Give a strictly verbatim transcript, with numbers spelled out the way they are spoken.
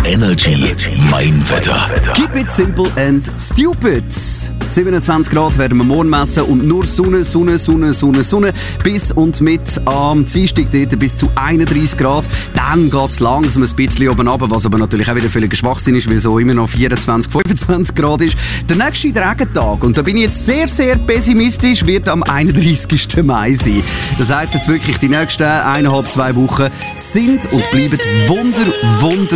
Energy Mein Wetter. Keep it simple and stupid. siebenundzwanzig Grad werden wir morgen messen und nur Sonne, Sonne, Sonne, Sonne, Sonne. Bis und mit am Dienstag dort bis zu einunddreissig Grad. Dann geht es langsam ein bisschen oben runter, was aber natürlich auch wieder völliger Schwachsinn ist, weil so immer noch vierundzwanzig, fünfundzwanzig Grad ist. Der nächste Regentag, und da bin ich jetzt sehr, sehr pessimistisch, wird am einunddreissigsten Mai sein. Das heisst jetzt wirklich, die nächsten eineinhalb, zwei Wochen sind und bleiben wunder, wunder